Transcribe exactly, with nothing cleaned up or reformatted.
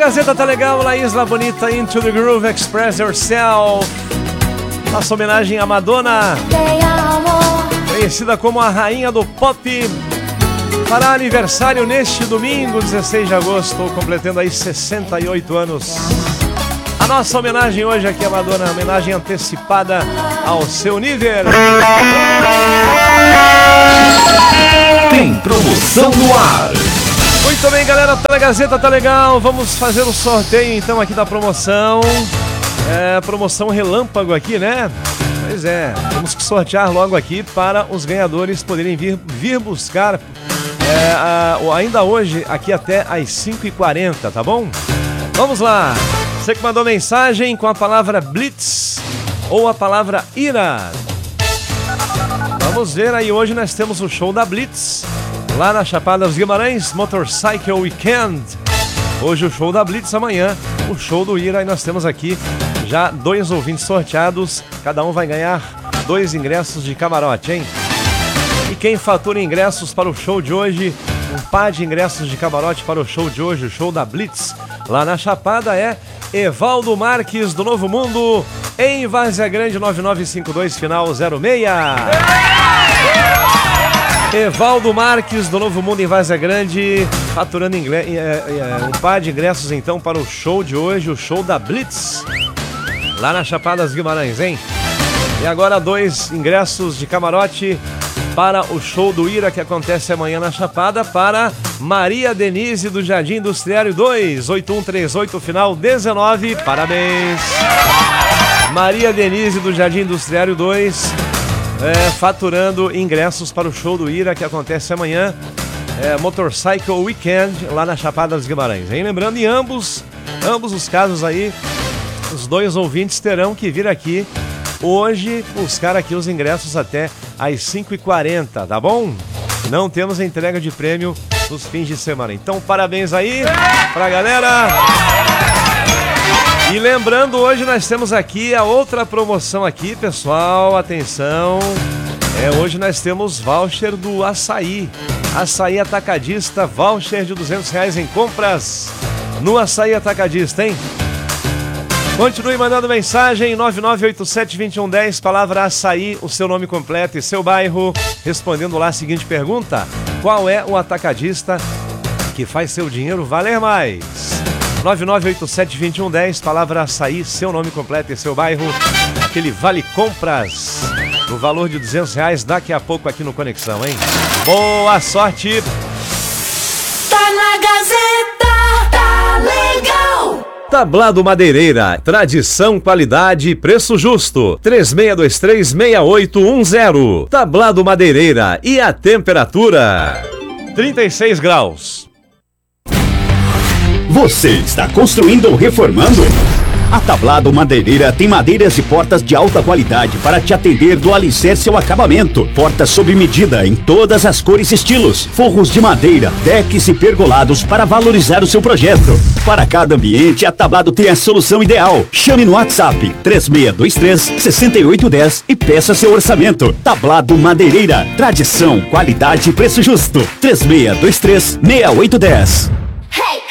Gazeta tá legal, La Isla Bonita, Into the Groove, Express Yourself. Nossa homenagem a Madonna, conhecida como a rainha do pop, fará aniversário neste domingo, dezesseis de agosto, completando aí sessenta e oito anos. A nossa homenagem hoje aqui a Madonna, homenagem antecipada ao seu nível. Tem promoção no ar. Muito bem, galera, a Gazeta tá legal. Vamos fazer o sorteio então aqui da promoção. É, promoção relâmpago aqui, né? Pois é, temos que sortear logo aqui para os ganhadores poderem vir, vir buscar é, a, ainda hoje aqui até às cinco e quarenta, tá bom? Vamos lá. Você que mandou mensagem com a palavra Blitz ou a palavra Ira. Vamos ver aí, hoje nós temos o show da Blitz lá na Chapada dos Guimarães, Motorcycle Weekend. Hoje o show da Blitz, amanhã o show do Ira. E nós temos aqui já dois ouvintes sorteados, cada um vai ganhar dois ingressos de camarote, hein? E quem fatura ingressos para o show de hoje, um par de ingressos de camarote para o show de hoje, o show da Blitz, lá na Chapada, é Evaldo Marques do Novo Mundo, em Várzea Grande, nove nove cinco dois, final zero seis. Evaldo Marques do Novo Mundo em Várzea Grande, faturando ingle... é, é, um par de ingressos então para o show de hoje, o show da Blitz, lá na Chapada dos Guimarães, hein? E agora dois ingressos de camarote para o show do Ira, que acontece amanhã na Chapada, para Maria Denise do Jardim Industriário dois, oito um três oito, final dezenove. Parabéns! Maria Denise do Jardim Industriário dois, é, faturando ingressos para o show do Ira, que acontece amanhã, é, Motorcycle Weekend, lá na Chapada dos Guimarães, hein? Lembrando, em ambos, ambos os casos aí, os dois ouvintes terão que vir aqui hoje buscar aqui os ingressos até às cinco e quarenta, tá bom? Não temos entrega de prêmio nos fins de semana. Então, parabéns aí pra galera. E lembrando, hoje nós temos aqui a outra promoção aqui, pessoal, atenção. É, hoje nós temos voucher do Açaí. Açaí Atacadista, voucher de duzentos reais em compras no Açaí Atacadista, hein? Continue mandando mensagem, nove nove oito sete, dois um um zero, palavra Açaí, o seu nome completo e seu bairro, respondendo lá a seguinte pergunta: qual é o atacadista que faz seu dinheiro valer mais? nove nove oito sete, dois um um zero, palavra Açaí, seu nome completo e seu bairro, aquele vale compras no valor de duzentos reais, daqui a pouco aqui no Conexão, hein? Boa sorte! Tá na Gazeta, tá legal! Tablado Madeireira, tradição, qualidade e preço justo. três seis dois três, seis oito um zero. Tablado Madeireira, e a temperatura? trinta e seis graus. Você está construindo ou reformando? A Tablado Madeireira tem madeiras e portas de alta qualidade para te atender do alicerce ao acabamento. Portas sob medida em todas as cores e estilos. Forros de madeira, decks e pergolados para valorizar o seu projeto. Para cada ambiente, a Tablado tem a solução ideal. Chame no WhatsApp três seis dois três, seis oito um zero e peça seu orçamento. Tablado Madeireira, tradição, qualidade e preço justo. três seis dois três, seis oito um zero.